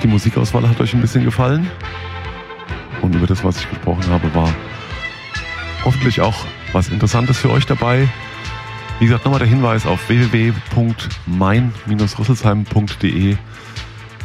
die Musikauswahl hat euch ein bisschen gefallen. Und über das, was ich gesprochen habe, war hoffentlich auch was Interessantes für euch dabei. Wie gesagt, nochmal der Hinweis auf www.mein-rüsselsheim.de.